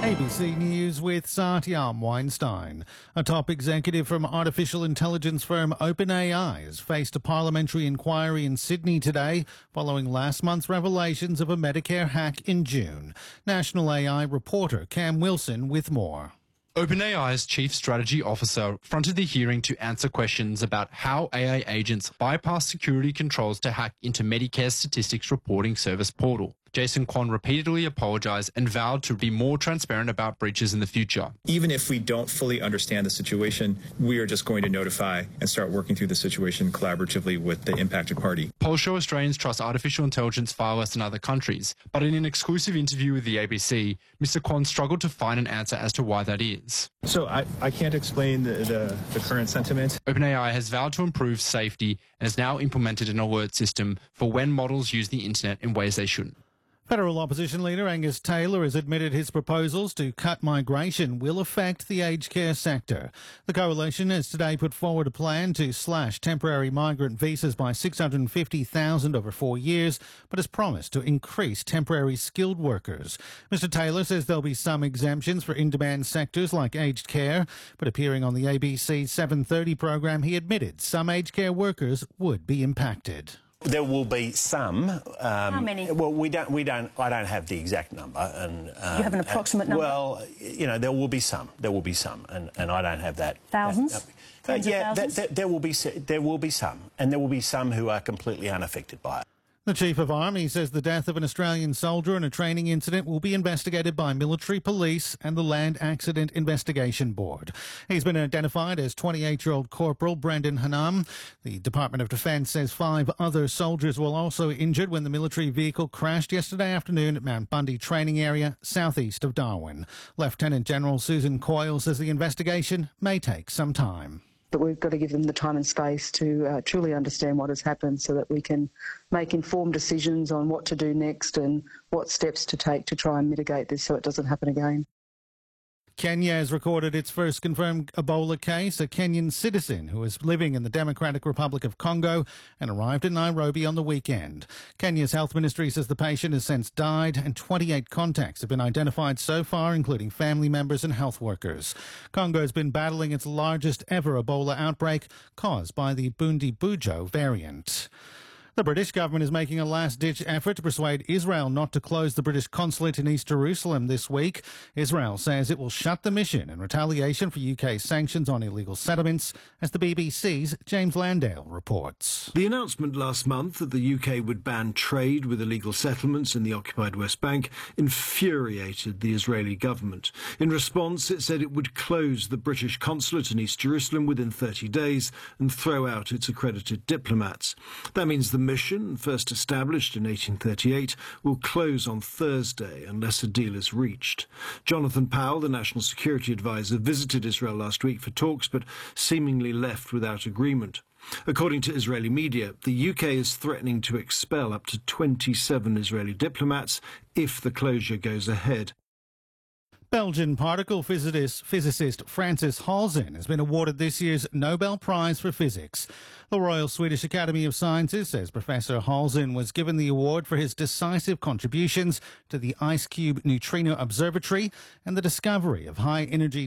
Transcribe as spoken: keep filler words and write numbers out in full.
A B C News with Satyam Weinstein. A top executive from artificial intelligence firm OpenAI has faced a parliamentary inquiry in Sydney today following last month's revelations of a Medicare hack in June. National A I reporter Cam Wilson with more. OpenAI's chief strategy officer fronted the hearing to answer questions about how A I agents bypass security controls to hack into Medicare's statistics reporting service portal. Jason Kwon repeatedly apologised and vowed to be more transparent about breaches in the future. Even if we don't fully understand the situation, we are just going to notify and start working through the situation collaboratively with the impacted party. Polls show Australians trust artificial intelligence far less than other countries, but in an exclusive interview with the A B C, Mister Kwon struggled to find an answer as to why that is. So I, I can't explain the, the, the current sentiment. OpenAI has vowed to improve safety and has now implemented an alert system for when models use the internet in ways they shouldn't. Federal opposition leader Angus Taylor has admitted his proposals to cut migration will affect the aged care sector. The coalition has today put forward a plan to slash temporary migrant visas by six hundred fifty thousand over four years, but has promised to increase temporary skilled workers. Mister Taylor says there'll be some exemptions for in-demand sectors like aged care, but appearing on the A B C seven thirty program, he admitted some aged care workers would be impacted. There will be some. Um, How many? Well, we don't. We don't. I don't have the exact number. And um, you have an approximate number. Well, you know, there will be some. There will be some, and, and I don't have that. Thousands. That, uh, yeah, thousands? That, that, there will be. There will be some, and there will be some who are completely unaffected by it. The Chief of Army says the death of an Australian soldier in a training incident will be investigated by military police and the Land Accident Investigation Board. He's been identified as twenty-eight-year-old Corporal Brendan Hanam. The Department of Defence says five other soldiers were also injured when the military vehicle crashed yesterday afternoon at Mount Bundy Training Area, southeast of Darwin. Lieutenant General Susan Coyle says the investigation may take some time. But we've got to give them the time and space to uh, truly understand what has happened so that we can make informed decisions on what to do next and what steps to take to try and mitigate this so it doesn't happen again. Kenya has recorded its first confirmed Ebola case. A Kenyan citizen who is living in the Democratic Republic of Congo and arrived in Nairobi on the weekend. Kenya's health ministry says the patient has since died and twenty-eight contacts have been identified so far, including family members and health workers. Congo has been battling its largest ever Ebola outbreak caused by the Bundibugyo variant. The British government is making a last-ditch effort to persuade Israel not to close the British consulate in East Jerusalem this week. Israel says it will shut the mission in retaliation for U K sanctions on illegal settlements, as the B B C's James Landale reports. The announcement last month that the U K would ban trade with illegal settlements in the occupied West Bank infuriated the Israeli government. In response, it said it would close the British consulate in East Jerusalem within thirty days and throw out its accredited diplomats. That means the mission, first established in eighteen thirty-eight, will close on Thursday unless a deal is reached. Jonathan Powell, the National Security Advisor, visited Israel last week for talks but seemingly left without agreement. According to Israeli media, the U K is threatening to expel up to twenty-seven Israeli diplomats if the closure goes ahead. Belgian particle physicist, physicist Francis Halzen has been awarded this year's Nobel Prize for Physics. The Royal Swedish Academy of Sciences says Professor Halzen was given the award for his decisive contributions to the IceCube Neutrino Observatory and the discovery of high-energy